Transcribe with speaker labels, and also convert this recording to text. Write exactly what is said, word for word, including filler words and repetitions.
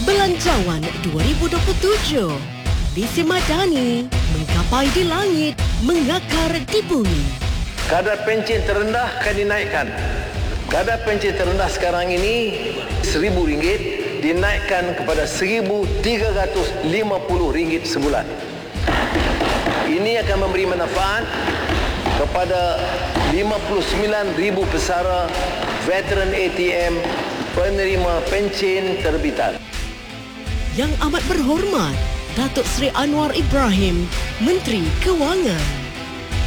Speaker 1: Belanjawan dua ribu dua puluh tujuh. Visi Madani menggapai di langit, mengakar di bumi.
Speaker 2: Kadar pencen terendah akan dinaikkan. Kadar pencen terendah sekarang ini seribu ringgit dinaikkan kepada seribu tiga ratus lima puluh ringgit sebulan. Ini akan memberi manfaat kepada lima puluh sembilan ribu pesara veteran A T M penerima pencen terbitan.
Speaker 1: Yang amat berhormat Datuk Seri Anwar Ibrahim, Menteri Kewangan.